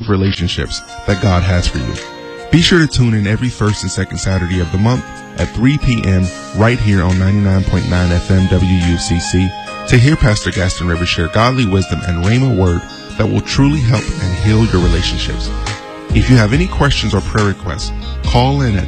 build relationships that God has for you. Be sure to tune in every first and second Saturday of the month at 3 p.m. right here on 99.9 FM WUCC to hear Pastor Gaston Rivers share godly wisdom and rhema word that will truly help and heal your relationships. If you have any questions or prayer requests, call in at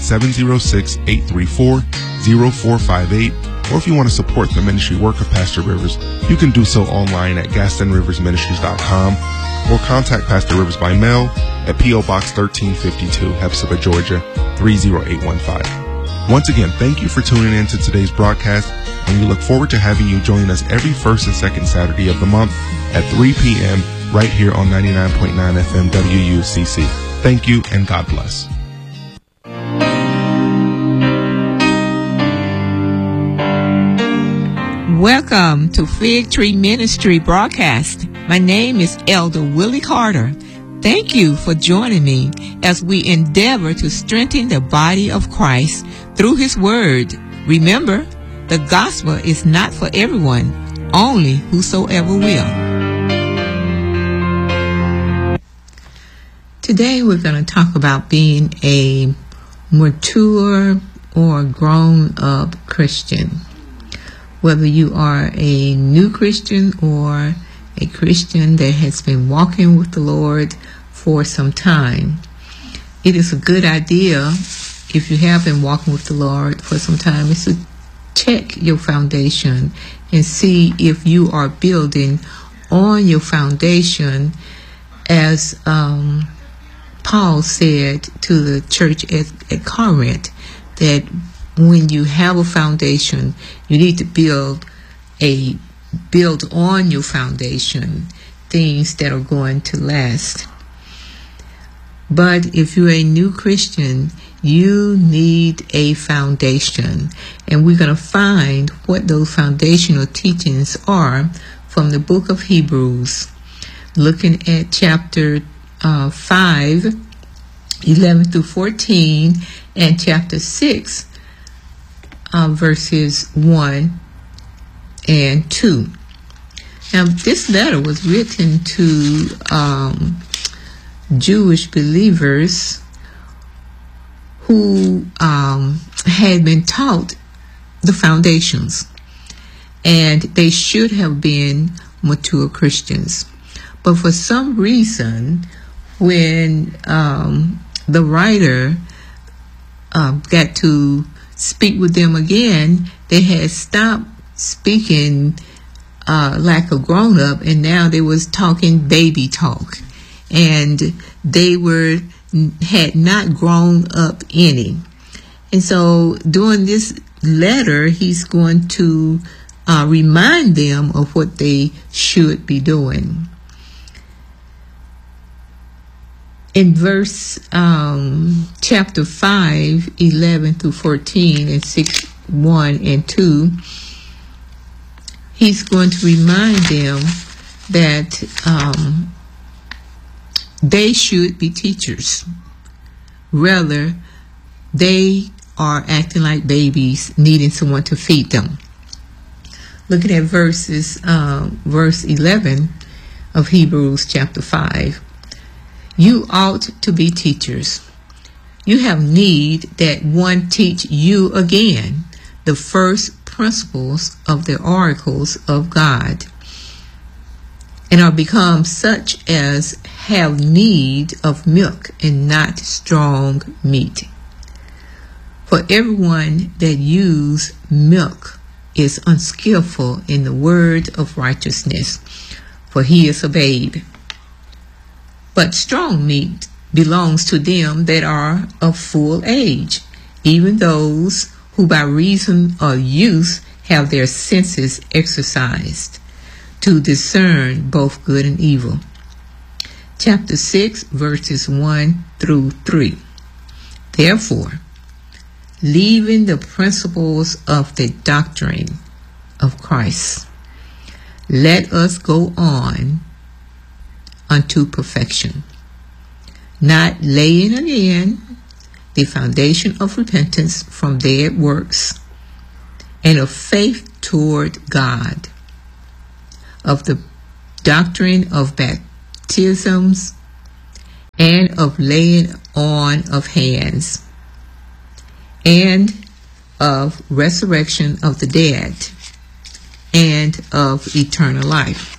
706-834-0458, or if you want to support the ministry work of Pastor Rivers, you can do so online at GastonRiversMinistries.com or contact Pastor Rivers by mail at P.O. Box 1352, Hepzibah, Georgia 30815. Once again, thank you for tuning in to today's broadcast, and we look forward to having you join us every first and second Saturday of the month at 3 p.m. right here on 99.9 FM WUCC. Thank you, and God bless. Welcome to Fig Tree Ministry broadcast. My name is Elder Willie Carter. Thank you for joining me as we endeavor to strengthen the body of Christ through His Word. Remember, the gospel is not for everyone, only whosoever will. Today we're going to talk about being a mature or grown-up Christian. Whether you are a new Christian or a Christian that has been walking with the Lord for some time, it is a good idea, if you have been walking with the Lord for some time, is to check your foundation and see if you are building on your foundation, as Paul said to the church at Corinth, that when you have a foundation, you need to build on your foundation things that are going to last. But if you're a new Christian, you need a foundation. And we're going to find what those foundational teachings are from the book of Hebrews, looking at chapter 5, 11 through 14, and chapter 6, verses 1 and 2. Now, this letter was written to Jewish believers who had been taught the foundations, and they should have been mature Christians. But for some reason, when the writer got to speak with them again, they had stopped speaking like a grown-up, and now they was talking baby talk, and they had not grown up any. And so during this letter, he's going to remind them of what they should be doing. In verse chapter 5, 11 through 14, and 6, 1 and 2, he's going to remind them that they should be teachers. Rather, they are acting like babies, needing someone to feed them. Looking at verse 11 of Hebrews chapter 5. You ought to be teachers. You have need that one teach you again the first principles of the oracles of God, and are become such as have need of milk and not strong meat. For everyone that use milk is unskillful in the word of righteousness, for he is a babe. But strong meat belongs to them that are of full age, even those who by reason of use have their senses exercised, to discern both good and evil. Chapter 6, verses 1 through 3. Therefore, leaving the principles of the doctrine of Christ, let us go on unto perfection, not laying again the foundation of repentance from dead works and of faith toward God, of the doctrine of baptisms and of laying on of hands, and of resurrection of the dead, and of eternal life.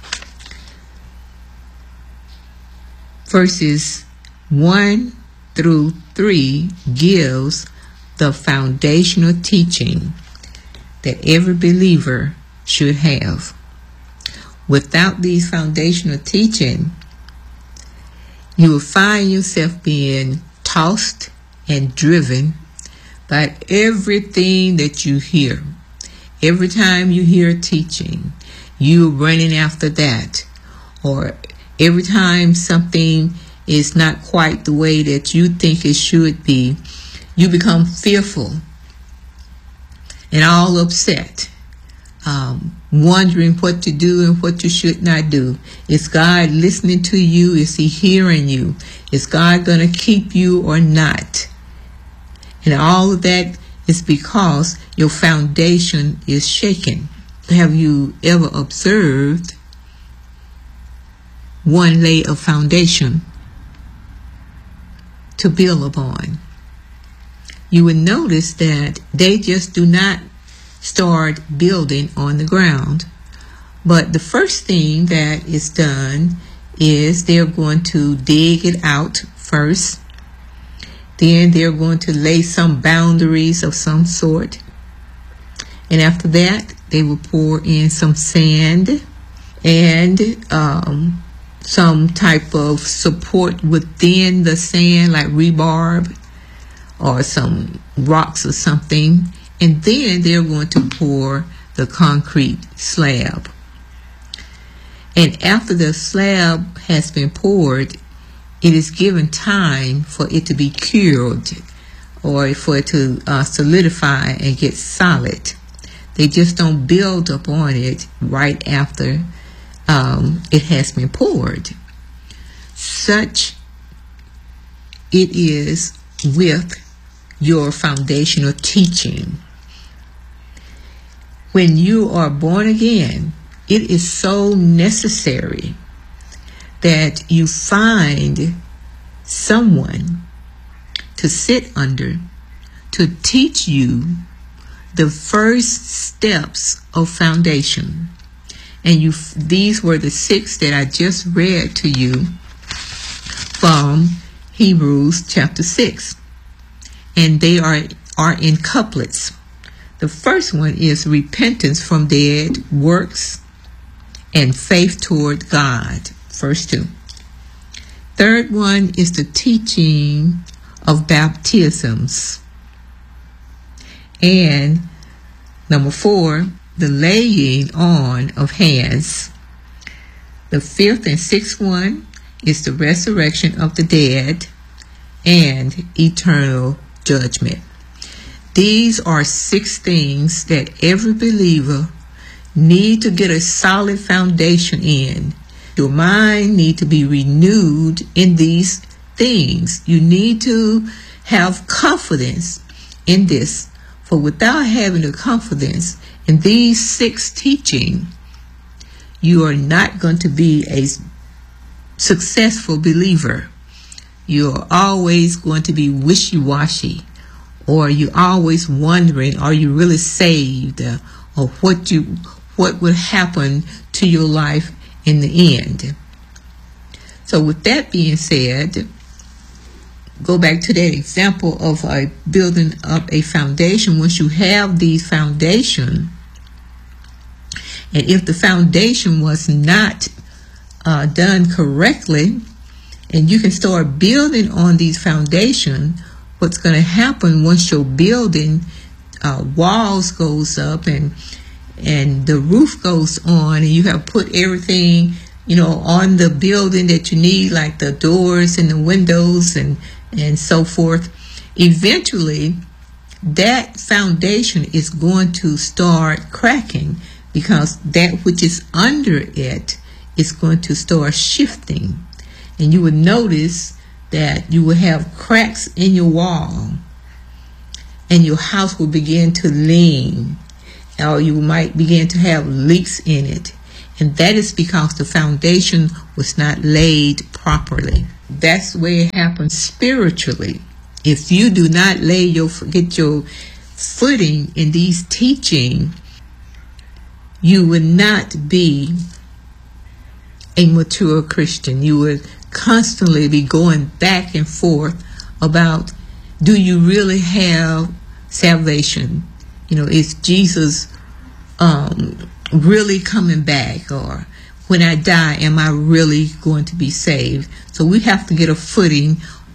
Verses 1 through 3 gives the foundational teaching that every believer should have. Without these foundational teaching, you will find yourself being tossed and driven by everything that you hear. Every time you hear teaching, you're running after that. Or every time something is not quite the way that you think it should be, you become fearful and all upset, wondering what to do and what you should not do. Is God listening to you? Is he hearing you? Is God going to keep you or not? And all of that is because your foundation is shaken. Have you ever observed one layer of foundation to build upon? You would notice that they just do not start building on the ground. But the first thing that is done is they're going to dig it out first. Then they're going to lay some boundaries of some sort. And after that, they will pour in some sand and some type of support within the sand, like rebarb or some rocks or something. And then they're going to pour the concrete slab. And after the slab has been poured, it is given time for it to be cured or for it to solidify and get solid. They just don't build up on it right after it has been poured. Such it is with your foundational teaching. When you are born again, it is so necessary that you find someone to sit under to teach you the first steps of foundation. And these were the 6 that I just read to you from Hebrews chapter 6. And they are in couplets. The first one is repentance from dead works and faith toward God. First 2. Third one is the teaching of baptisms. And number 4, the laying on of hands. The 5th and 6th one is the resurrection of the dead and eternal judgment. These are 6 things that every believer need to get a solid foundation in. Your mind need to be renewed in these things. You need to have confidence in this. For without having the confidence in these 6 teaching, you are not going to be a successful believer. You're always going to be wishy-washy, or you're always wondering, are you really saved, or what will happen to your life in the end. So with that being said, go back to that example of building up a foundation. Once you have these foundation, and if the foundation was not done correctly, and you can start building on these foundation, what's going to happen once your building walls goes up and the roof goes on, and you have put everything, on the building that you need, like the doors and the windows and so forth, eventually that foundation is going to start cracking, because that which is under it is going to start shifting. And you would notice that you will have cracks in your wall, and your house will begin to lean, or you might begin to have leaks in it. And that is because the foundation was not laid properly. that's the way it happens spiritually. If you do not get your footing in these teaching, you will not be a mature Christian. You would constantly be going back and forth about, do you really have salvation? Is Jesus really coming back? Or when I die, am I really going to be saved? So we have to get a footing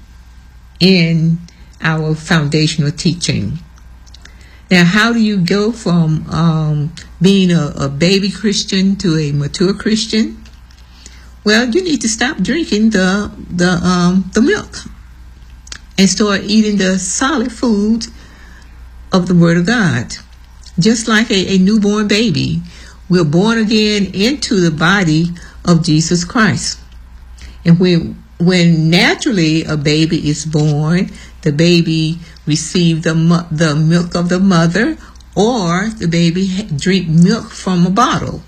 in our foundational teaching. Now, how do you go from being a baby Christian to a mature Christian? Well, you need to stop drinking the milk and start eating the solid food of the Word of God. Just like a newborn baby, we're born again into the body of Jesus Christ. And when naturally a baby is born, the baby receives the milk of the mother, or the baby drink milk from a bottle.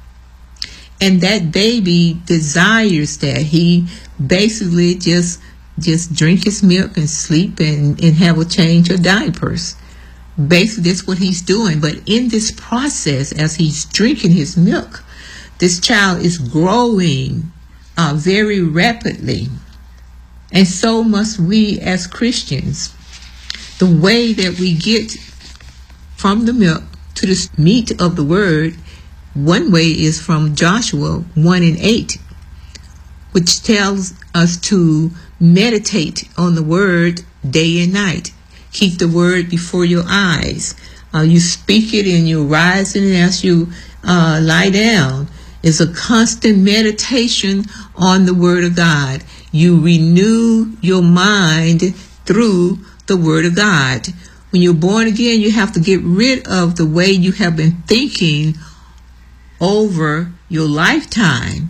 And that baby desires that. He basically just drink his milk and sleep and have a change of diapers. Basically, that's what he's doing. But in this process, as he's drinking his milk, this child is growing very rapidly. And so must we as Christians. The way that we get from the milk to the meat of the word, one way is from Joshua 1:8, which tells us to meditate on the word day and night. Keep the word before your eyes. You speak it in your rising and as you lie down. It's a constant meditation on the word of God. You renew your mind through the word of God. When you're born again, you have to get rid of the way you have been thinking over your lifetime.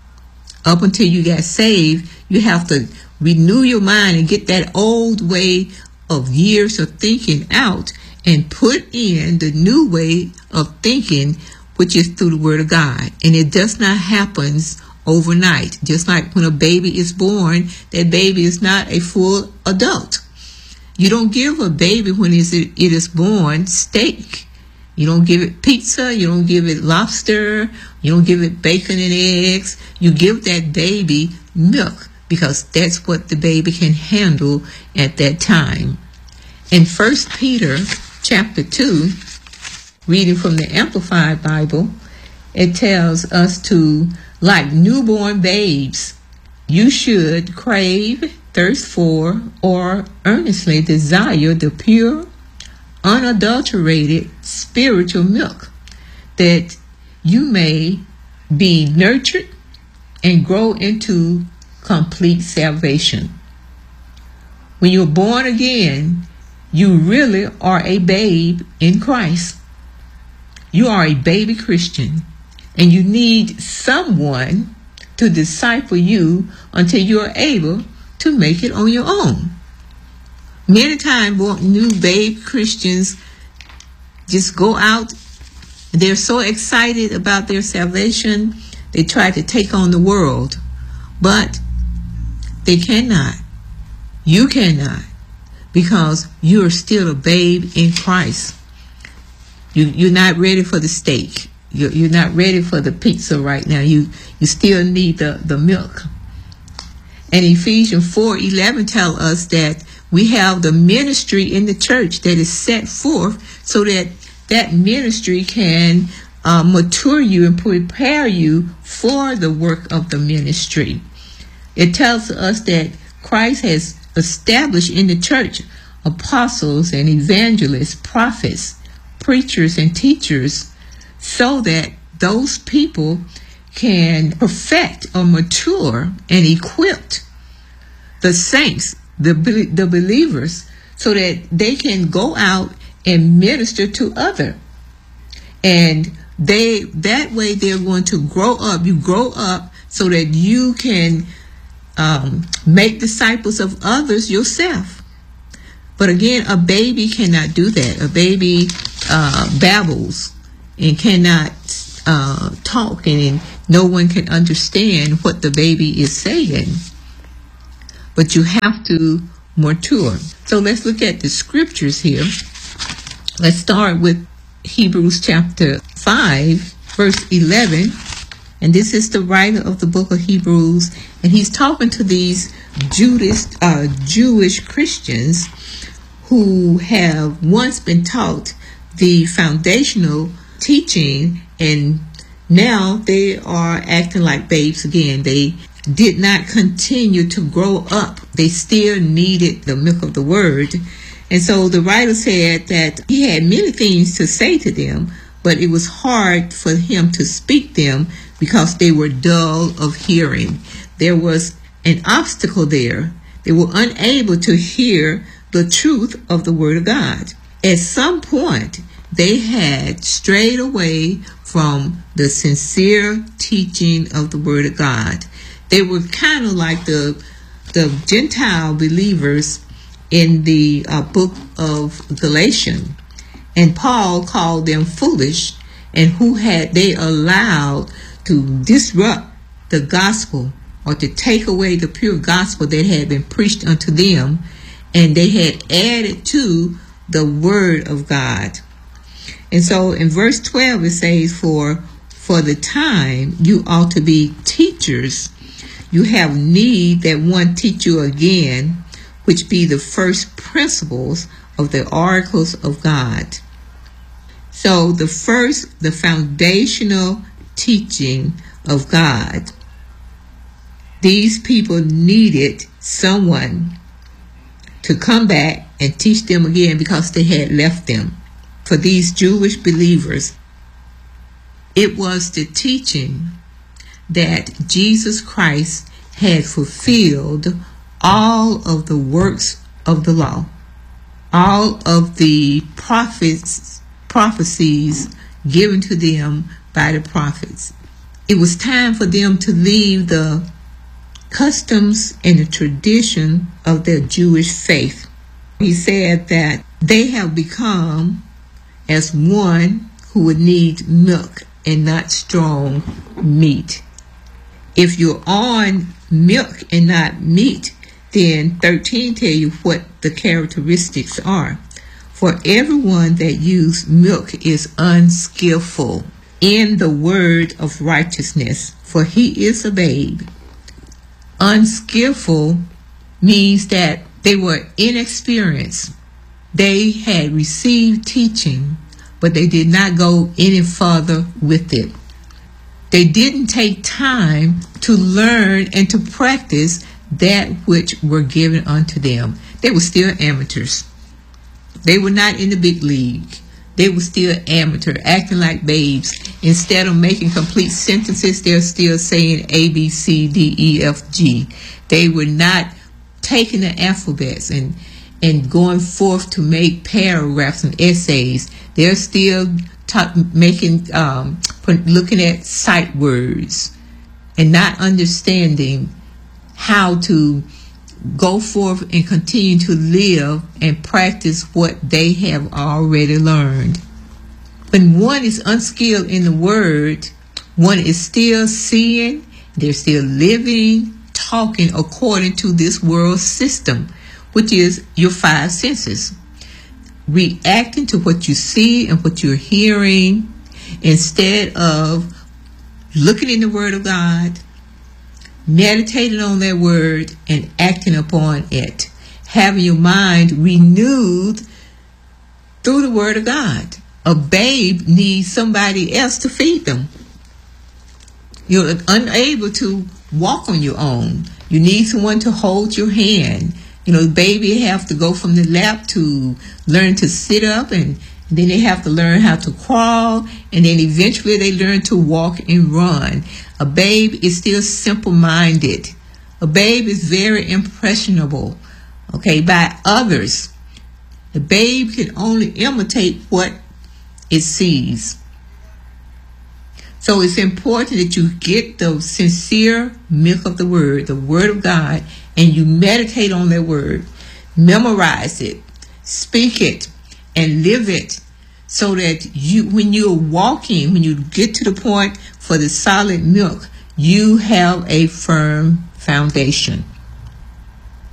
Up until you got saved, you have to renew your mind and get that old way of years of thinking out and put in the new way of thinking, which is through the word of God. And it does not happen overnight. Just like when a baby is born, that baby is not a full adult. You don't give a baby when it is born steak. You don't give it pizza. You don't give it lobster. You don't give it bacon and eggs. You give that baby milk because that's what the baby can handle at that time. In 1 Peter chapter 2, reading from the Amplified Bible, it tells us to, like newborn babes, you should crave, thirst for, or earnestly desire the pure, unadulterated spiritual milk, that you may be nurtured and grow into complete salvation. When you're born again, you really are a babe in Christ. You are a baby Christian, and you need someone to disciple you until you are able to make it on your own. Many times, new babe Christians just go out. They're so excited about their salvation, they try to take on the world. But they cannot. You cannot. Because you are still a babe in Christ. You're not ready for the steak. You're not ready for the pizza right now. You still need the milk. And Ephesians 4:11 tells us that we have the ministry in the church that is set forth so that ministry can mature you and prepare you for the work of the ministry. It tells us that Christ has established in the church apostles and evangelists, prophets, preachers, and teachers, so that those people can perfect or mature and equip the saints, the believers, so that they can go out and minister to others. And that way they're going to grow up. You grow up so that you can make disciples of others yourself. But again, a baby cannot do that. A baby babbles and cannot talk, and no one can understand what the baby is saying. but you have to mature. So let's look at the scriptures here. Let's start with Hebrews chapter 5, verse 11. And this is the writer of the book of Hebrews, and he's talking to these Jewish Christians who have once been taught the foundational teaching, and now they are acting like babes again. They did not continue to grow up. They still needed the milk of the word. And so the writer said that he had many things to say to them, but it was hard for him to speak them because they were dull of hearing. There was an obstacle there. They were unable to hear the truth of the word of God. At some point, they had strayed away from the sincere teaching of the word of God. They were kind of like the Gentile believers in the book of Galatians. And Paul called them foolish, and who had they allowed to disrupt the gospel or to take away the pure gospel that had been preached unto them, and they had added to the word of God. And so in verse 12 it says, for the time you ought to be teachers. You have need that one teach you again, which be the first principles of the oracles of God. So the foundational teaching of God, these people needed someone to come back and teach them again because they had left them. For these Jewish believers, it was the teaching that Jesus Christ had fulfilled all of the works of the law, all of the prophecies given to them by the prophets. It was time for them to leave the customs and the tradition of their Jewish faith. He said that they have become as one who would need milk and not strong meat. If you're on milk and not meat, then 13 tell you what the characteristics are. For everyone that uses milk is unskillful in the word of righteousness, for he is a babe. Unskillful means that they were inexperienced. They had received teaching, but they did not go any further with it. They didn't take time to learn and to practice that which were given unto them. They were still amateurs. They were not in the big league. They were still amateur, acting like babes. Instead of making complete sentences, they're still saying A, B, C, D, E, F, G. They were not taking the alphabets and going forth to make paragraphs and essays. They're still looking at sight words and not understanding how to go forth and continue to live and practice what they have already learned. When one is unskilled in the word, one is still seeing, they're still living, talking according to this world system, which is your five senses. Reacting to what you see and what you're hearing instead of looking in the word of God, meditating on that word and acting upon it. Having your mind renewed through the word of God. A babe needs somebody else to feed them. You're unable to walk on your own. You need someone to hold your hand. The baby have to go from the lap to learn to sit up, and then they have to learn how to crawl, and then eventually they learn to walk and run. A babe is still simple-minded. A babe is very impressionable, by others. The babe can only imitate what it sees. So it's important that you get the sincere milk of the word of God, and you meditate on that word, memorize it, speak it, and live it, so that when you're walking, when you get to the point for the solid milk, you have a firm foundation.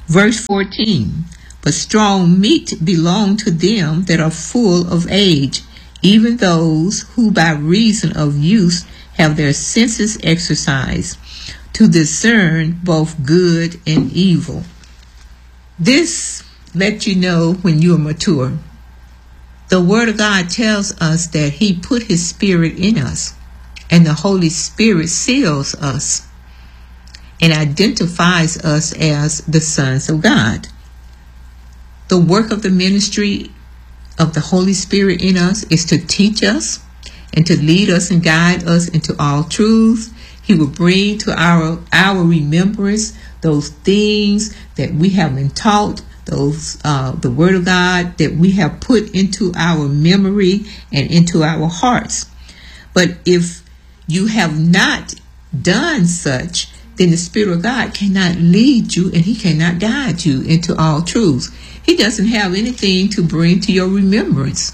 Verse 14, but strong meat belong to them that are full of age, even those who by reason of use have their senses exercised, to discern both good and evil. This lets you know when you are mature. The Word of God tells us that He put His Spirit in us, and the Holy Spirit seals us and identifies us as the sons of God. The work of the ministry of the Holy Spirit in us is to teach us and to lead us and guide us into all truth. He will bring to our remembrance those things that we have been taught, the Word of God that we have put into our memory and into our hearts. But if you have not done such, then the Spirit of God cannot lead you and He cannot guide you into all truths. He doesn't have anything to bring to your remembrance.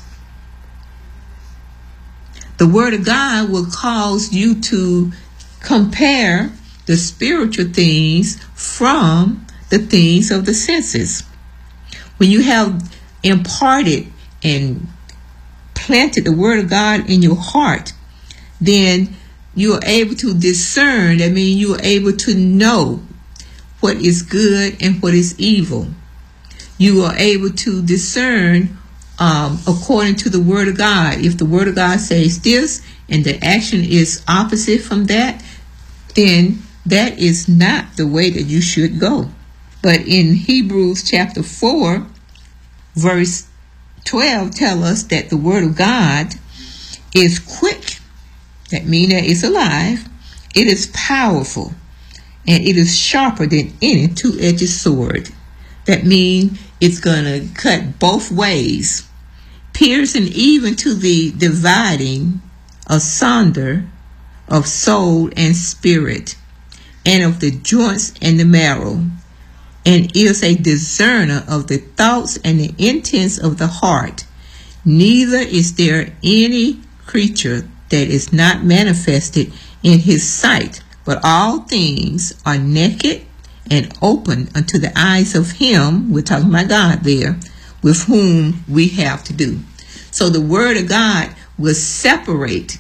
The Word of God will cause you to compare the spiritual things from the things of the senses. When you have imparted and planted the Word of God in your heart, then you are able to discern. That means you are able to know what is good and what is evil. You are able to discern according to the Word of God. If the Word of God says this and the action is opposite from that, then that is not the way that you should go. But in Hebrews chapter 4, verse 12 tell us that the Word of God is quick. That means that it's alive. It is powerful. And it is sharper than any two-edged sword. That means it's going to cut both ways, piercing even to the dividing asunder of soul and spirit, and of the joints and the marrow, and is a discerner of the thoughts and the intents of the heart. Neither is there any creature that is not manifested in His sight, but all things are naked and open unto the eyes of Him, we're talking about God there, with whom we have to do. So the Word of God will separate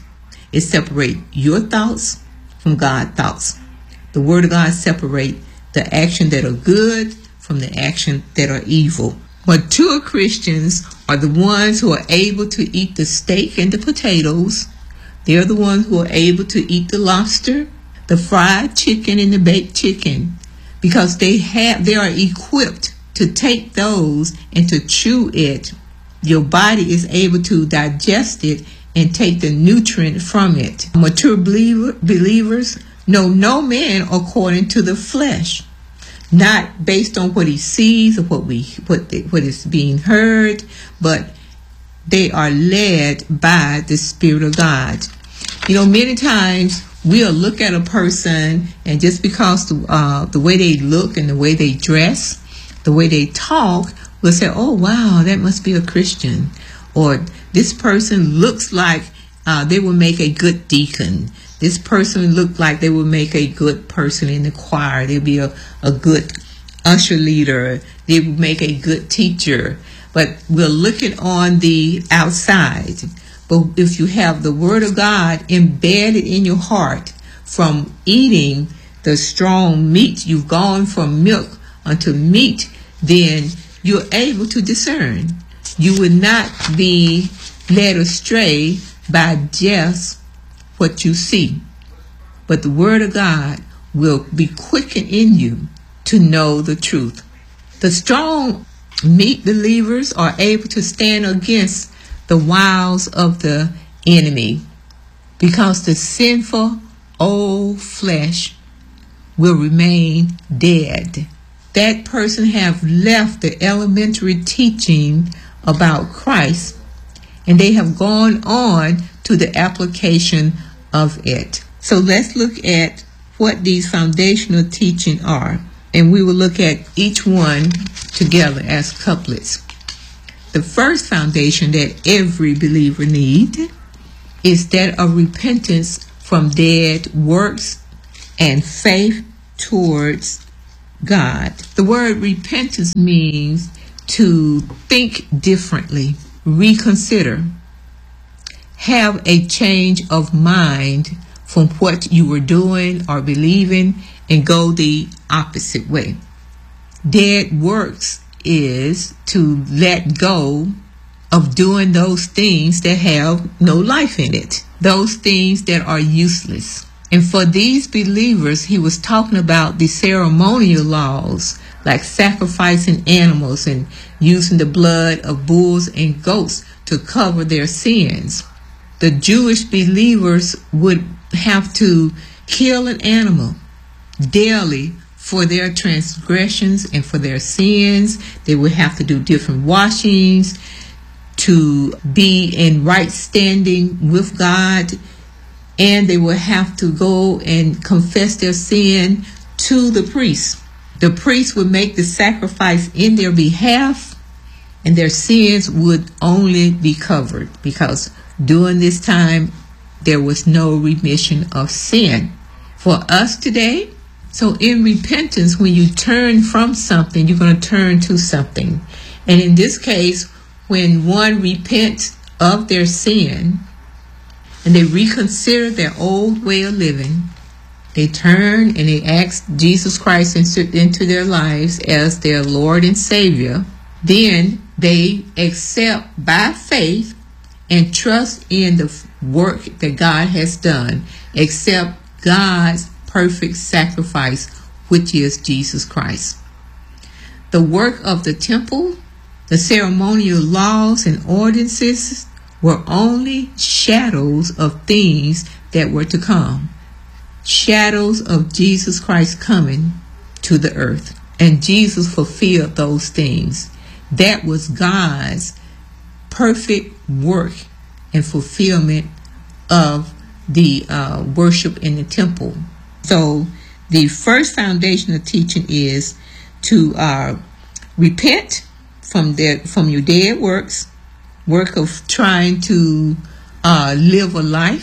your thoughts from God's thoughts. The Word of God separate the action that are good from the action that are evil. Mature Christians are the ones who are able to eat the steak and the potatoes. They're the ones who are able to eat the lobster, the fried chicken, and the baked chicken, because they are equipped to take those and to chew it. Your body is able to digest it and take the nutrient from it. Mature believers know no man according to the flesh, not based on what he sees or what is being heard, but they are led by the Spirit of God. You know, many times we'll look at a person, and just because the way they look and the way they dress, the way they talk, we'll say, oh, wow, that must be a Christian. Or this person looks like they will make a good deacon. This person looked like they would make a good person in the choir. They'd be a good usher leader. They would make a good teacher. But we're looking on the outside. But if you have the Word of God embedded in your heart from eating the strong meat, you've gone from milk unto meat, then you're able to discern. You will not be led astray by just what you see. But the Word of God will be quickened in you to know the truth. The strong meat believers are able to stand against the wiles of the enemy, because the sinful old flesh will remain dead. That person have left the elementary teaching about Christ, and they have gone on to the application of it. So let's look at what these foundational teaching are, and we will look at each one together as couplets. The first foundation that every believer needs is that of repentance from dead works and faith towards God. The word repentance means to think differently, reconsider, have a change of mind from what you were doing or believing and go the opposite way. Dead works is to let go of doing those things that have no life in it, those things that are useless. And for these believers, he was talking about the ceremonial laws, like sacrificing animals and using the blood of bulls and goats to cover their sins. The Jewish believers would have to kill an animal daily for their transgressions and for their sins. They would have to do different washings to be in right standing with God, and they would have to go and confess their sin to the priest. The priest would make the sacrifice in their behalf, and their sins would only be covered, because during this time there was no remission of sin. For us today, so in repentance, when you turn from something, you're going to turn to something. And in this case, when one repents of their sin and they reconsider their old way of living, they turn and they ask Jesus Christ into their lives as their Lord and Savior, then they accept by faith and trust in the work that God has done, accept God's perfect sacrifice, which is Jesus Christ. The work of the temple, the ceremonial laws and ordinances were only shadows of things that were to come. Shadows of Jesus Christ coming to the earth. And Jesus fulfilled those things. That was God's perfect work and fulfillment of the worship in the temple. So the first foundation of teaching is to repent from your dead works, work of trying to live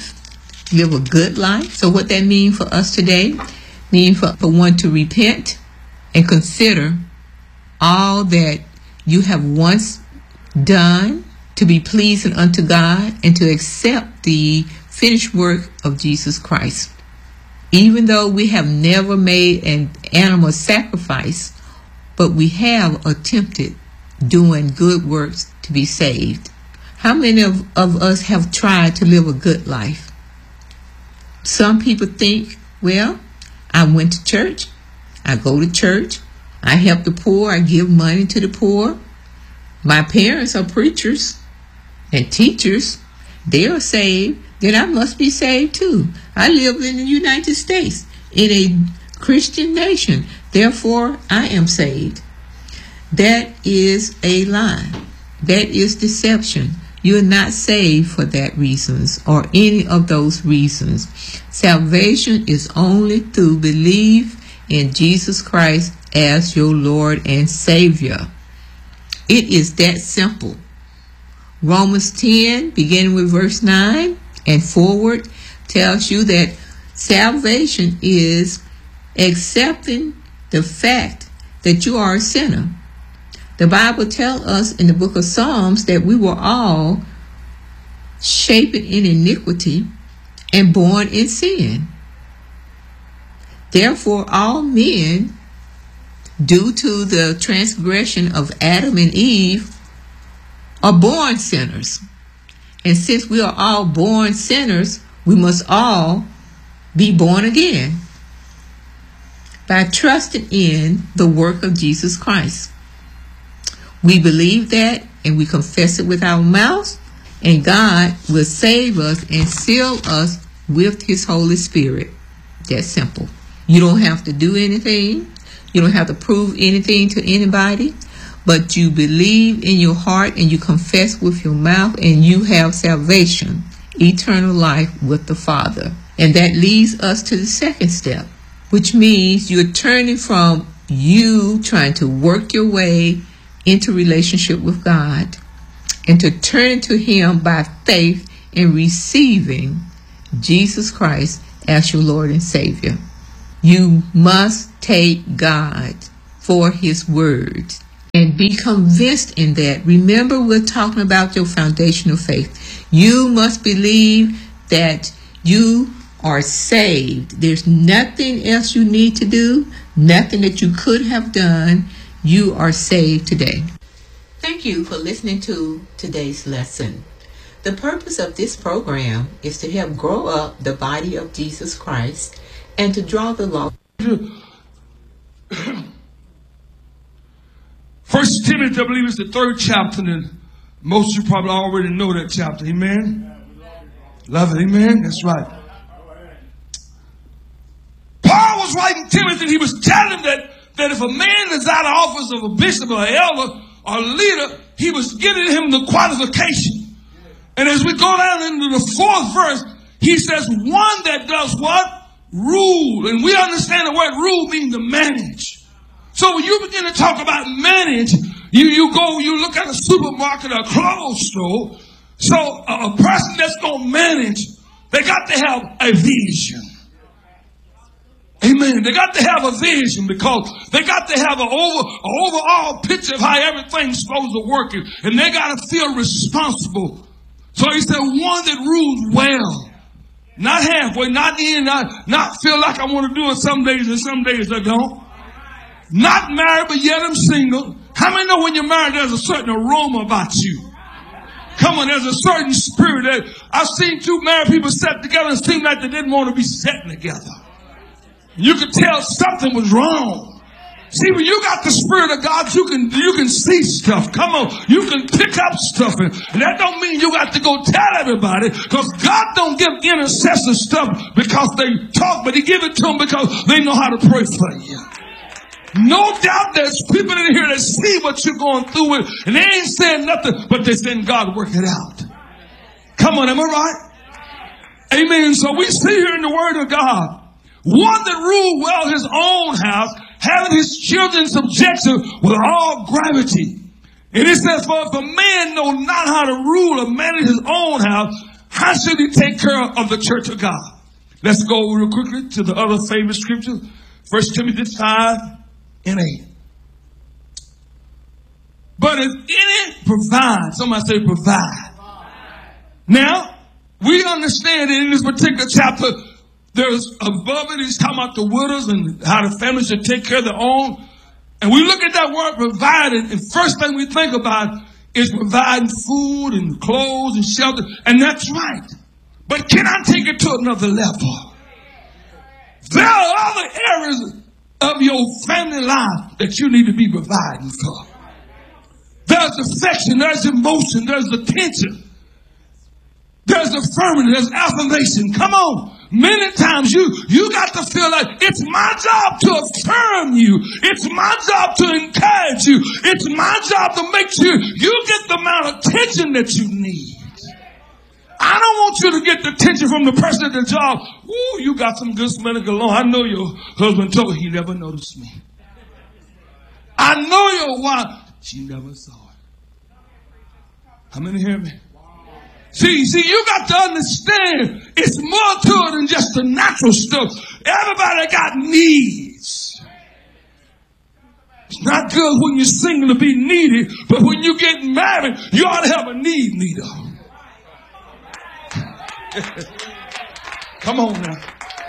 a good life. So what that means for us today, means for one to repent and consider all that you have once done to be pleasing unto God, and to accept the finished work of Jesus Christ. Even though we have never made an animal sacrifice, but we have attempted doing good works to be saved. How many of us have tried to live a good life? Some people think, well, I went to church, I go to church, I help the poor, I give money to the poor. My parents are preachers and teachers. They are saved. Then I must be saved too. I live in the United States, in a Christian nation. Therefore, I am saved. That is a lie. That is deception. You're not saved for that reasons or any of those reasons. Salvation is only through belief in Jesus Christ as your Lord and Savior. It is that simple. Romans 10, beginning with verse 9 and forward, tells you that salvation is accepting the fact that you are a sinner. The Bible tells us in the book of Psalms that we were all shapen in iniquity and born in sin. Therefore, all men, due to the transgression of Adam and Eve, are born sinners. And since we are all born sinners, we must all be born again by trusting in the work of Jesus Christ. We believe that and we confess it with our mouths, and God will save us and seal us with His Holy Spirit. That's simple. You don't have to do anything. You don't have to prove anything to anybody. But you believe in your heart and you confess with your mouth, and you have salvation, eternal life with the Father. And that leads us to the second step, which means you're turning from you trying to work your way into relationship with God, and to turn to Him by faith in receiving Jesus Christ as your Lord and Savior. You must take God for his word. And be convinced in that. Remember, we're talking about your foundational faith. You must believe that you are saved. There's nothing else you need to do, nothing that you could have done. You are saved today. Thank you for listening to today's lesson. The purpose of this program is to help grow up the body of Jesus Christ and to draw the lost. 1 Timothy, I believe, is the 3rd chapter, and most of you probably already know that chapter. Amen? Love it. Amen? That's right. Paul was writing Timothy, and he was telling him that if a man is out of office of a bishop or an elder or a leader, he was giving him the qualification. And as we go down into the 4th verse, he says, one that does what? Rule. And we understand the word rule means to manage. So when you begin to talk about manage, you look at a supermarket or a clothes store. So a person that's going to manage, they got to have a vision. Amen. They got to have a vision because they got to have an overall picture of how everything's supposed to work. And they got to feel responsible. So he said, one that rules well. Not halfway, not not feel like I want to do it some days and some days I don't. Not married, but yet I'm single. How many know when you're married, there's a certain aroma about you? Come on, there's a certain spirit that I've seen 2 married people sat together and it seemed like they didn't want to be sitting together. You could tell something was wrong. See, when you got the Spirit of God, you can see stuff. Come on, you can pick up stuff. And that don't mean you got to go tell everybody, because God don't give intercessors stuff because they talk, but he give it to them because they know how to pray for you. No doubt there's people in here that see what you're going through with, and they ain't saying nothing, but they're saying, God, work it out. Come on, am I right? Amen. So we see here in the Word of God, one that ruled well his own house, having his children subjection with all gravity. And it says, for if a man know not how to rule or manage his own house, how should he take care of the church of God? Let's go real quickly to the other favorite scripture, 1 Timothy 5:8. But if any provide, somebody say provide. Now, we understand that in this particular chapter, there's above it, he's talking about the widows and how the family should take care of their own. And we look at that word provided, and first thing we think about is providing food and clothes and shelter. And that's right. But can I take it to another level? There are other areas of your family life that you need to be providing for. There's affection, there's emotion, there's attention, there's affirmation, there's affirmation. Come on. Many times you got to feel like it's my job to affirm you. It's my job to encourage you. It's my job to make sure you get the amount of attention that you need. I don't want you to get the attention from the person at the job. Ooh, you got some good smelling cologne. I know your husband told you, he never noticed me. I know your wife, she never saw it. How many hear me? See, you got to understand it's more to it than just the natural stuff. Everybody got needs. It's not good when you're single to be needy, but when you get married, you ought to have a need meter. Come on now.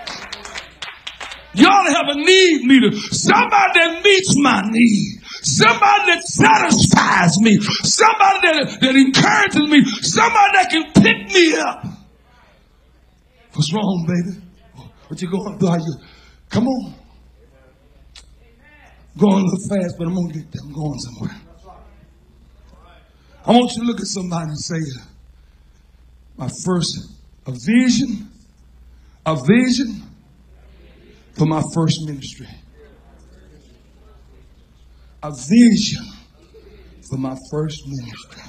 You ought to have a need meter. Somebody that meets my need. Somebody that satisfies me. Somebody that encourages me. Somebody that can pick me up. What's wrong, baby? What you going through? Come on. Going a little fast, but I'm going to get there. I'm going somewhere. I want you to look at somebody and say, a vision for my first ministry. A vision for my first ministry.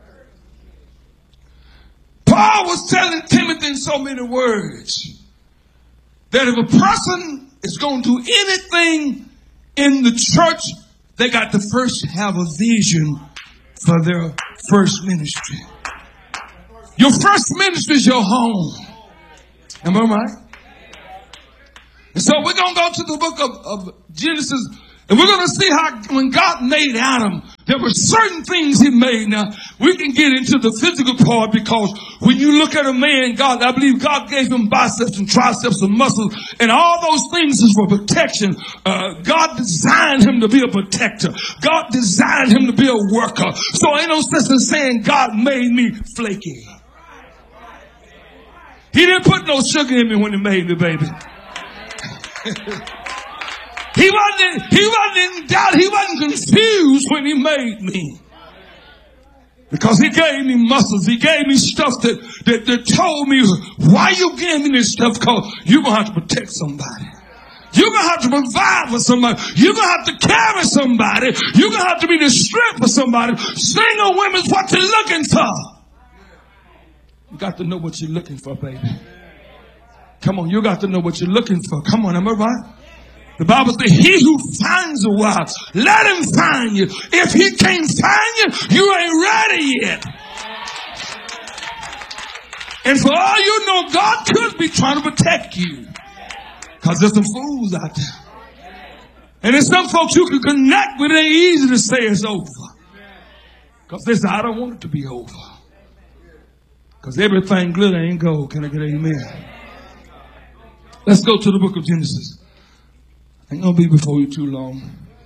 Paul was telling Timothy in so many words that if a person is going to do anything in the church, they got to first have a vision for their first ministry. Your first ministry is your home. Am I right? And so we're going to go to the book of Genesis. And we're going to see how when God made Adam, there were certain things he made. Now, we can get into the physical part because when you look at a man, I believe God gave him biceps and triceps and muscles, and all those things is for protection. God designed him to be a protector. God designed him to be a worker. So ain't no sense in saying God made me flaky. He didn't put no sugar in me when he made me, baby. He wasn't in doubt. He wasn't confused when he made me. Because he gave me muscles. He gave me stuff that told me, why you gave me this stuff? Because you're going to have to protect somebody. You're going to have to provide for somebody. You're going to have to carry somebody. You're going to have to be the strength for somebody. Single women's what you're looking for. You got to know what you're looking for, baby. Come on, you got to know what you're looking for. Come on, am I right? The Bible says, he who finds a wife, let him find you. If he can't find you, you ain't ready yet. And for all you know, God could be trying to protect you. Because there's some fools out there. And there's some folks you can connect with. It ain't easy to say it's over. Because they say, I don't want it to be over. Because everything glitter ain't gold. Can I get an amen? Let's go to the book of Genesis. I ain't going to be before you too long.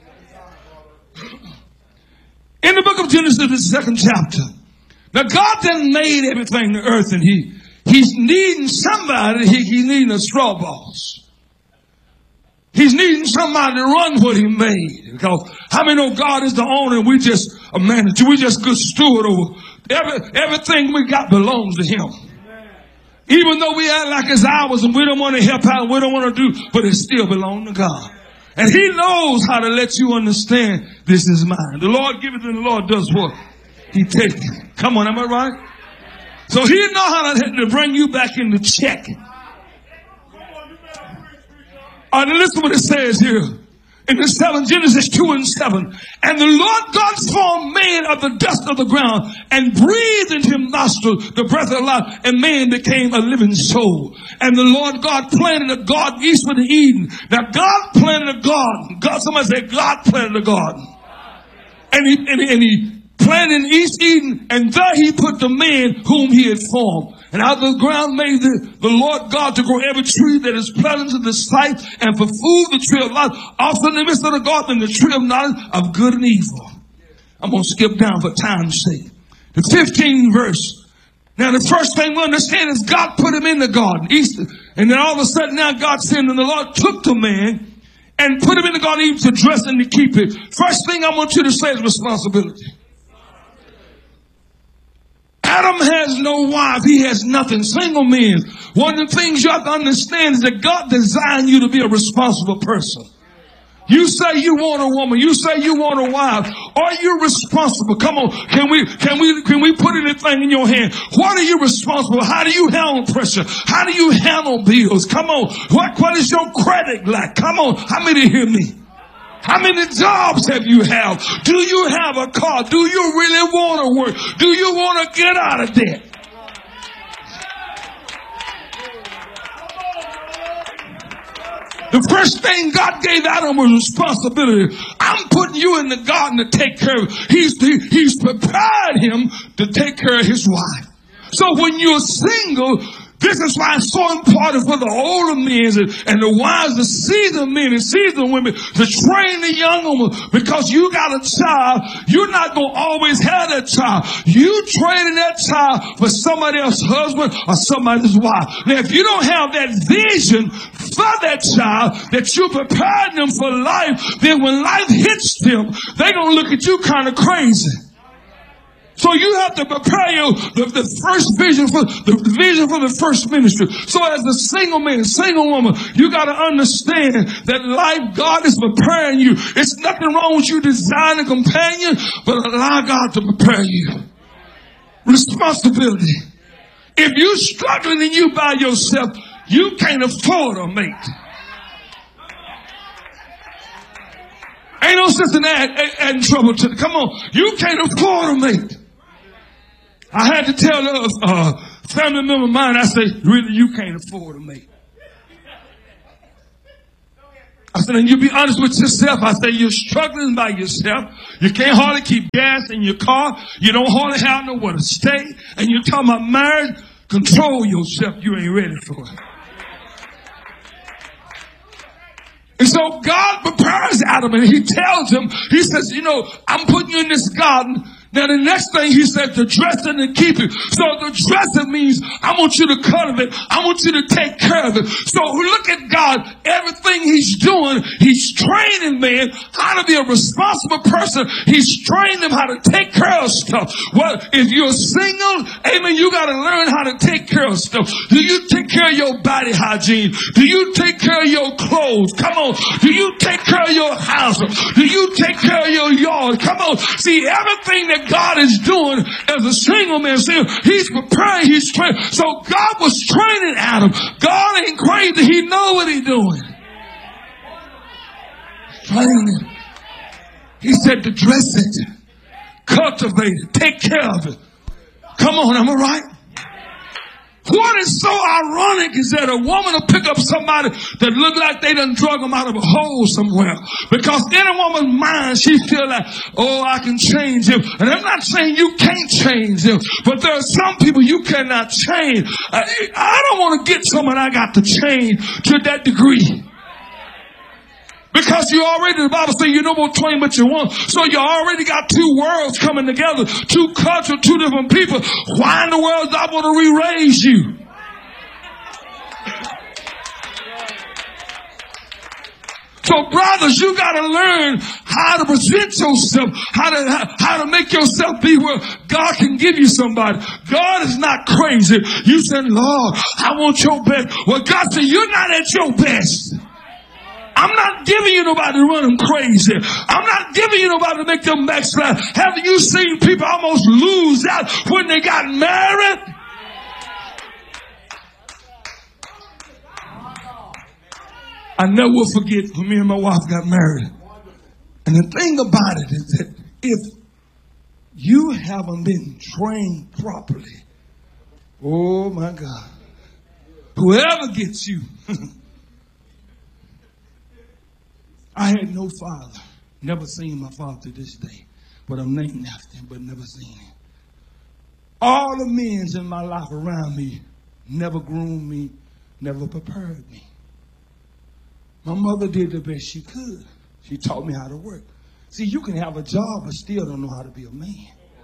In the book of Genesis, the second chapter. Now God done made everything the earth, and he's needing somebody. He's needing a straw boss. He's needing somebody to run what he made. Because how many know God is the owner and we just a manager? We just good steward over everything we got belongs to him. Even though we act like it's ours and we don't want to help out and we don't want to do, but it still belongs to God. And he knows how to let you understand this is mine. The Lord giveth and the Lord does what? He takes it. Come on, am I right? So he knows how to bring you back into check. All right, listen what it says here. In the 7, Genesis 2 and 7. And the Lord God formed man of the dust of the ground and breathed into him nostrils the breath of life, and man became a living soul. And the Lord God planted a garden eastward of Eden. Now God planted a garden. God, somebody say God planted a garden. And he planted in East Eden, and there he put the man whom he had formed. And out of the ground made the Lord God to grow every tree that is pleasant to the sight, and for food the tree of life. Also in the midst of the garden, the tree of knowledge of good and evil. I'm going to skip down for time's sake. The 15th verse. Now the first thing we understand is God put him in the garden. And then all of a sudden now God said, and the Lord took the man and put him in the garden even to dress and to keep it. First thing I want you to say is responsibility. Adam has no wife. He has nothing. Single men. One of the things you have to understand is that God designed you to be a responsible person. You say you want a woman. You say you want a wife. Are you responsible? Come on. Can we put anything in your hand? What are you responsible? How do you handle pressure? How do you handle bills? Come on. What is your credit like? Come on. How many hear me? How many jobs have you had? Do you have a car? Do you really want to work? Do you want to get out of debt? The first thing God gave Adam was responsibility. I'm putting you in the garden to take care of. He's prepared him to take care of his wife. So when you're single, this is why it's so important for the older men and the wives, the seasoned men and seasoned women to train the young women. Because you got a child, you're not going to always have that child. You training that child for somebody else's husband or somebody's wife. Now, if you don't have that vision for that child, that you prepared them for life, then when life hits them, they're going to look at you kind of crazy. So you have to prepare the first vision for the first ministry. So as a single man, single woman, you got to understand that life, God is preparing you. It's nothing wrong with you designing a companion, but allow God to prepare you. Responsibility. If you're struggling and you by yourself, you can't afford a mate. Ain't no sense in adding trouble to it. Come on. You can't afford a mate. I had to tell a family member of mine, I say, really, you can't afford a mate. I said, and you be honest with yourself. I said, you're struggling by yourself. You can't hardly keep gas in your car. You don't hardly have nowhere to stay. And you're talking about marriage. Control yourself. You ain't ready for it. And so God prepares Adam and he tells him, he says, you know, I'm putting you in this garden. Now the next thing he said, to dress it and keep it. So the dressing means I want you to cultivate. I want you to take care of it. So look at God. Everything he's doing, he's training man how to be a responsible person. He's training them how to take care of stuff. Well, if you're single, amen, you got to learn how to take care of stuff. Do you take care of your body hygiene? Do you take care of your clothes? Come on. Do you take care of your house? Do you take care of your yard? Come on. See, everything that God is doing as a single man, see, he's preparing, he's training. So God was training Adam. God ain't crazy. He know what he's doing. Training. He said to dress it, cultivate it, take care of it. Come on, am I right? What is so ironic is that a woman will pick up somebody that look like they done drug them out of a hole somewhere. Because in a woman's mind, she feel like, oh, I can change him. And I'm not saying you can't change him, but there are some people you cannot change. I don't want to get someone I got to change to that degree. Because you already, the Bible says you know what claim what you want. So you already got two worlds coming together, two cultures, two different people. Why in the world do I want to re-raise you? So brothers, you got to learn how to present yourself, how to make yourself be where God can give you somebody. God is not crazy. You said, Lord, I want your best. Well, God said, you're not at your best. I'm not giving you nobody to run them crazy. I'm not giving you nobody to make them backslide. Haven't you seen people almost lose out when they got married? I never will forget when me and my wife got married. And the thing about it is that if you haven't been trained properly, oh my God, whoever gets you. I had no father. Never seen my father to this day. But I'm named after him, but never seen him. All the men in my life around me never groomed me, never prepared me. My mother did the best she could. She taught me how to work. See, you can have a job but still don't know how to be a man.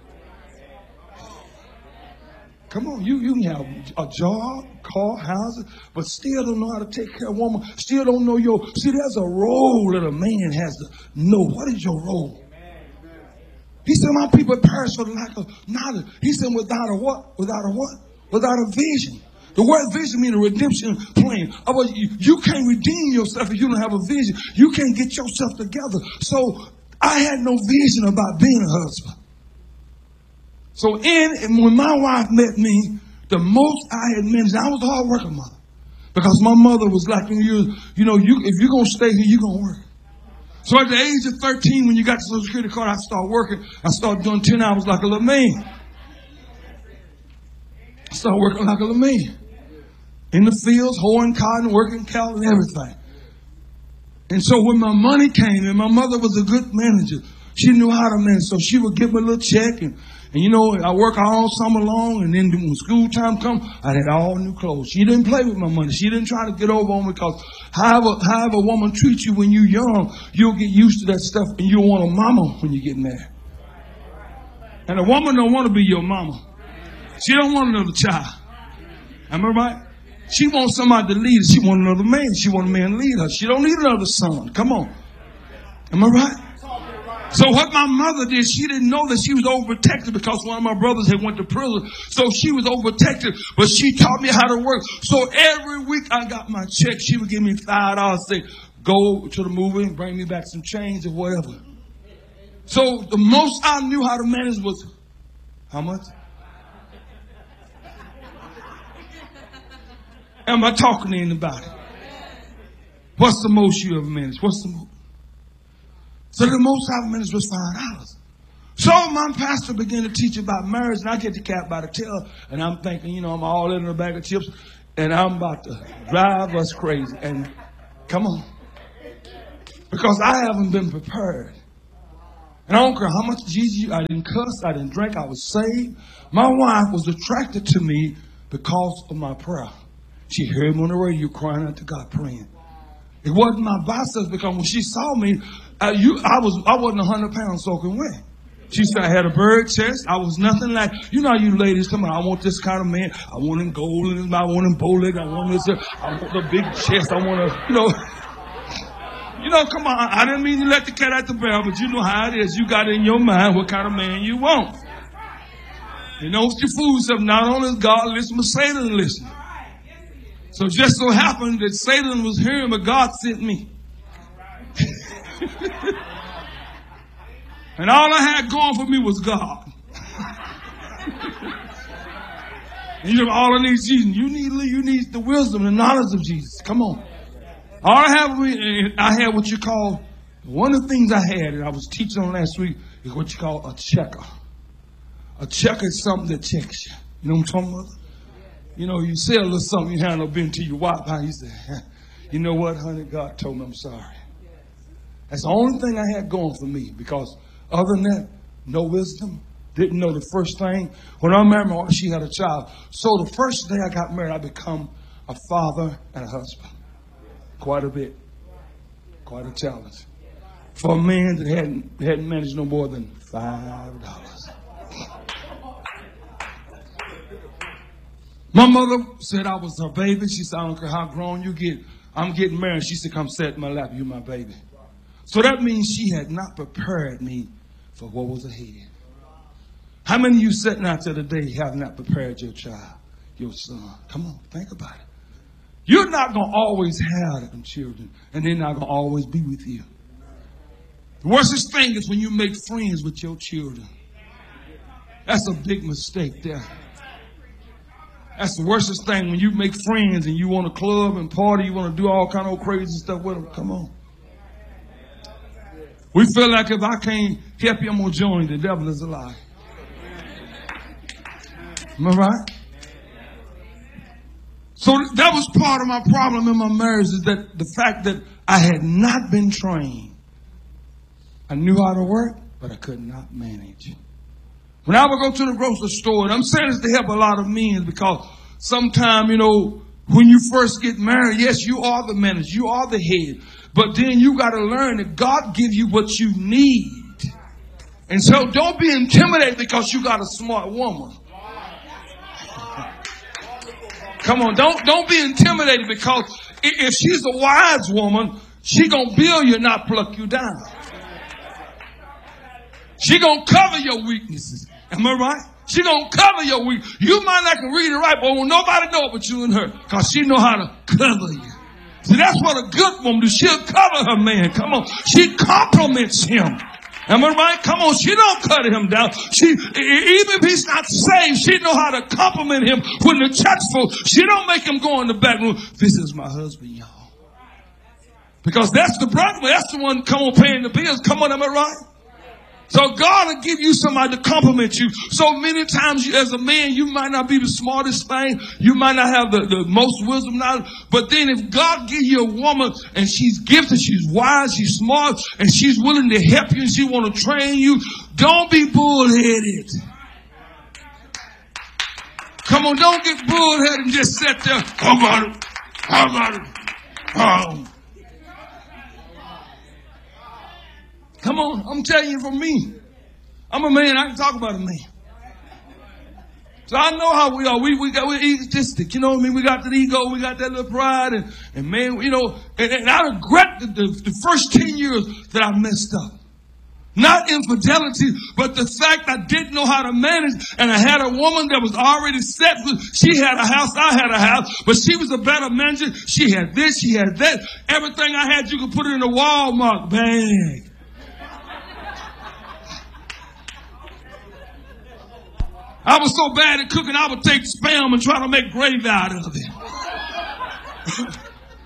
Come on, you can have a job, car, houses, but still don't know how to take care of a woman. Still don't know see, there's a role that a man has to know. What is your role? He said, my people perish for the lack of knowledge. He said, without a what? Without a what? Without a vision. The word vision means a redemption plan. You can't redeem yourself if you don't have a vision. You can't get yourself together. So I had no vision about being a husband. So when my wife met me, the most I had managed, I was a hard working mother. Because my mother was like, if you're going to stay here, you're going to work. So at the age of 13, when you got the Social Security card, I started working. I started doing 10 hours like a little man. I started working like a little man. In the fields, hoeing cotton, working cattle and everything. And so when my money came in, my mother was a good manager. She knew how to manage. So she would give me a little check and I work all summer long, and then when school time come, I had all new clothes. She didn't play with my money. She didn't try to get over on me because however a woman treats you when you're young, you'll get used to that stuff and you'll want a mama when you get married. And a woman don't want to be your mama. She don't want another child. Am I right? She wants somebody to lead her. She wants another man. She wants a man to lead her. She don't need another son. Come on. Am I right? So what my mother did, she didn't know that she was overprotected because one of my brothers had went to prison. So she was overprotected, but she taught me how to work. So every week I got my check. She would give me $5, say, go to the movie and bring me back some change or whatever. So the most I knew how to manage was, how much? Am I talking to anybody? What's the most you ever managed? What's the most? So the most I've managed was $5. So my pastor began to teach about marriage, and I get the cat by the tail, and I'm thinking, I'm all in a bag of chips, and I'm about to drive us crazy. And come on. Because I haven't been prepared. And I don't care how much Jesus, I didn't cuss, I didn't drink, I was saved. My wife was attracted to me because of my prayer. She heard me on the radio crying out to God, praying. It wasn't my biceps, because when she saw me, I wasn't 100 pounds soaking wet. She said I had a bird chest. I was nothing like, you know, you ladies come on, I want this kind of man. I want him gold in his mouth, I want him bow-legged, I want this, I want the big chest, I want to, you know, come on. I didn't mean to let the cat out the bag, but you know how it is. You got in your mind what kind of man you want. You know, you fool yourself. Not only is God listening, but Satan listening. So just so happened that Satan was hearing, but God sent me. And all I had going for me was God. And you know, all I need is Jesus. You need the wisdom and knowledge of Jesus. Come on. All I had what you call, one of the things I had, and I was teaching on last week, is what you call a checker. A checker is something that checks you. You know what I'm talking about? You know, you say a little something, you handle been to your wife, how you say, you know what, honey, God told me I'm sorry. That's the only thing I had going for me, because other than that, no wisdom. Didn't know the first thing. When I married my wife, she had a child. So the first day I got married, I become a father and a husband. Quite a bit. Quite a challenge. For a man that hadn't managed no more than $5. My mother said I was her baby. She said, I don't care how grown you get. I'm getting married. She said, come sit in my lap. You're my baby. So that means she had not prepared me for what was ahead. How many of you sitting out there today have not prepared your child, your son? Come on, think about it. You're not going to always have them children, and they're not going to always be with you. The worst thing is when you make friends with your children. That's a big mistake there. That's the worst thing, when you make friends and you want to club and party, you want to do all kind of crazy stuff with them. Come on. We feel like if I can't help you, I'm going to join you. The devil is a lie. Am I right? So that was part of my problem in my marriage, is that the fact that I had not been trained. I knew how to work, but I could not manage. When I would go to the grocery store, and I'm saying this to help a lot of men, because sometimes, you know, when you first get married, yes, you are the manager, you are the head, but then you got to learn that God gives you what you need. And so don't be intimidated because you got a smart woman. Come on, don't be intimidated, because if she's a wise woman, she gonna build you, not pluck you down. She gonna cover your weaknesses. Am I right? She gonna cover your weaknesses. You might not can read it right, but won't nobody know but you and her, because she know how to cover you. See, that's what a good woman does. She'll cover her man. Come on, she compliments him. Am I right? Come on, she don't cut him down. She, even if he's not saved, she know how to compliment him when the church full. She don't make him go in the back room. This is my husband, y'all. Because that's the brother. That's the one come on paying the bills. Come on, am I right? So God will give you somebody to compliment you. So many times you, as a man, you might not be the smartest thing. You might not have the most wisdom knowledge. But then if God give you a woman and she's gifted, she's wise, she's smart, and she's willing to help you and she want to train you, don't be bullheaded. Come on, don't get bullheaded and just sit there. How about it? How about it? Oh. Come on, I'm telling you from me. I'm a man, I can talk about a man. So I know how we are. We're egotistic, you know what I mean? We got that ego, we got that little pride, and man, you know, and I regret the first 10 years that I messed up. Not infidelity, but the fact I didn't know how to manage, and I had a woman that was already set. She had a house, I had a house, but she was a better manager. She had this, she had that. Everything I had, you could put it in a Walmart bag. I was so bad at cooking, I would take spam and try to make gravy out of it.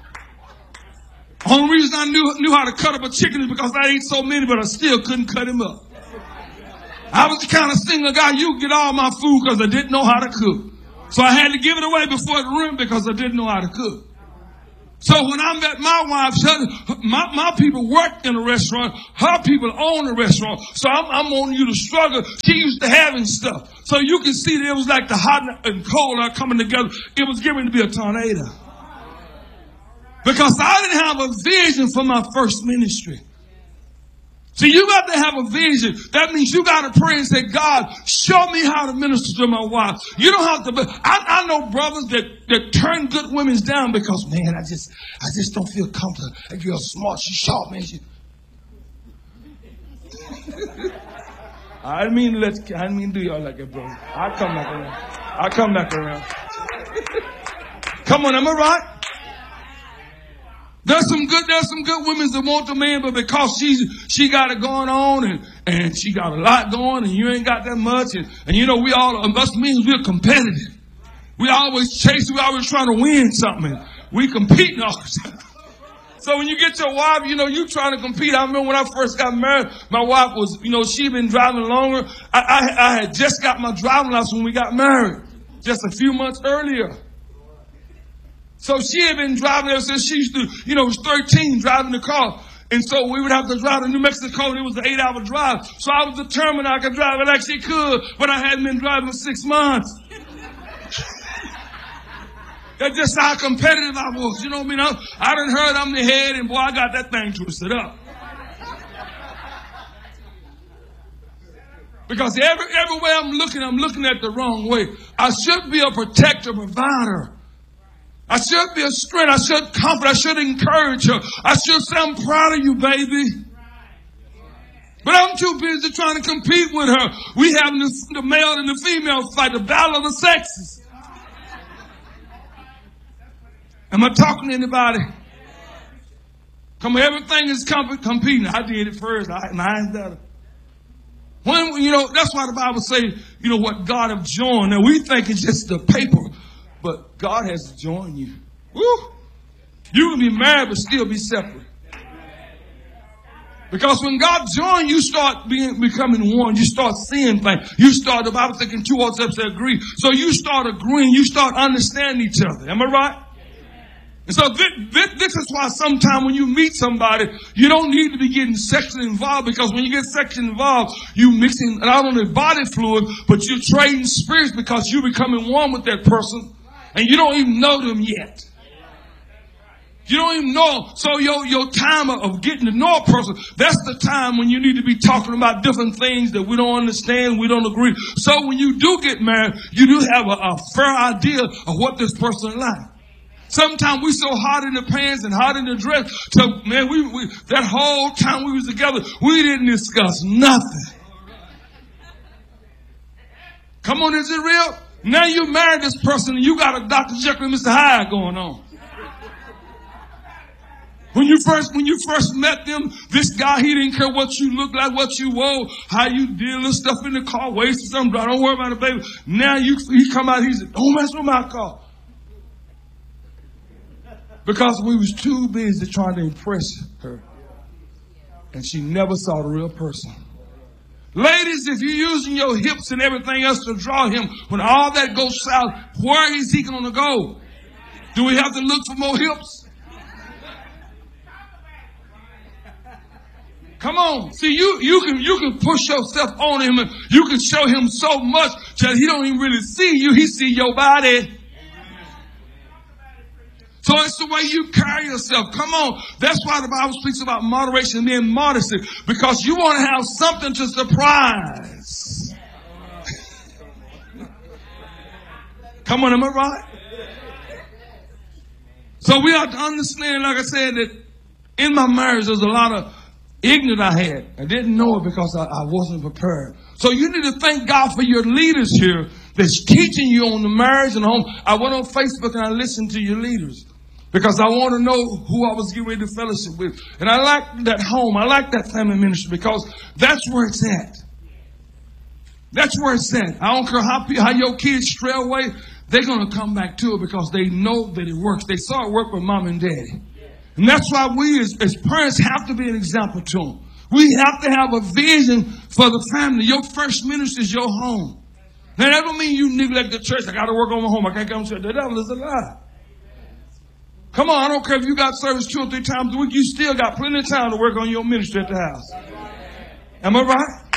Only reason I knew how to cut up a chicken is because I ate so many, but I still couldn't cut him up. I was the kind of single guy, you could get all my food because I didn't know how to cook. So I had to give it away before it ruined because I didn't know how to cook. So when I met my wife, my people worked in a restaurant. Her people own a restaurant. So I'm on you to struggle. She used to having stuff. So you can see that it was like the hot and cold are coming together. It was getting to be a tornado. Because I didn't have a vision for my first ministry. See, you got to have a vision. That means you got to pray and say, God, show me how to minister to my wife. You don't have to. I know brothers that turn good women down because, man, I just don't feel comfortable. That girl's smart. She's sharp, man. I didn't mean to do y'all like that, brother. I'll come back around. Come on, am I right? There's some good women that want the man, but because she got it going on and she got a lot going and you ain't got that much. And you know, us men, we're competitive. We always chase, we always trying to win something. We competing all the time. So when you get your wife, you know, you trying to compete. I remember when I first got married, my wife was, you know, she'd been driving longer. I had just got my driving license when we got married, just a few months earlier. So she had been driving ever since she used to, you know, was 13 driving the car. And so we would have to drive to New Mexico. And it was an 8-hour drive. So I was determined I could drive it like she could, but I hadn't been driving for 6 months. That's just how competitive I was. You know what I mean? I done heard I'm the head, and boy, I got that thing twisted up. Because everywhere I'm looking at the wrong way. I should be a protector, provider. I should be a strength. I should comfort. I should encourage her. I should say, I'm proud of you, baby. But I'm too busy trying to compete with her. We have the male and the female fight, the battle of the sexes. Am I talking to anybody? Come on, everything is competing. I did it first. Mine's better. When, you know, that's why the Bible says, you know, what God have joined. Now we think it's just the paper. But God has joined you. Woo! You can be married but still be separate. Because when God joins you, start becoming one. You start seeing things. You start, the Bible thinking two or three agree. So you start agreeing. You start understanding each other. Am I right? And so this is why sometimes when you meet somebody, you don't need to be getting sexually involved, because when you get sexually involved, you mixing not only body fluid, but you're trading spirits because you're becoming one with that person. And you don't even know them yet. You don't even know. So your time of getting to know a person, that's the time when you need to be talking about different things that we don't understand, we don't agree. So when you do get married, you do have a fair idea of what this person is like. Sometimes we so hot in the pants and hot in the dress. So man, we that whole time we was together, we didn't discuss nothing. Come on, is it real? Now you married this person and you got a Dr. Jekyll and Mr. Hyde going on. When you first met them, this guy, he didn't care what you look like, what you wore, how you did, little stuff in the car, wasted something. Don't worry about it, baby. Now he come out, he said, don't mess with my car. Because we was too busy trying to impress her. And she never saw the real person. Ladies, if you're using your hips and everything else to draw him, when all that goes south, where is he going to go? Do we have to look for more hips? Come on. See, you can push yourself on him and you can show him so much that he don't even really see you. He see your body. So it's the way you carry yourself. Come on. That's why the Bible speaks about moderation and being modesty. Because you want to have something to surprise. Come on, am I right? So we have to understand, like I said, that in my marriage there's a lot of ignorance I had. I didn't know it because I wasn't prepared. So you need to thank God for your leaders here that's teaching you on the marriage and home. I went on Facebook and I listened to your leaders. Because I want to know who I was getting ready to fellowship with. And I like that home. I like that family ministry because that's where it's at. That's where it's at. I don't care how your kids stray away. They're going to come back to it because they know that it works. They saw it work with mom and daddy. And that's why we as parents have to be an example to them. We have to have a vision for the family. Your first ministry is your home. Now, that don't mean you neglect the church. I got to work on my home. I can't come to church. The devil is a lie. Come on, I don't care if you got service 2 or 3 times a week. You still got plenty of time to work on your ministry at the house. Am I right?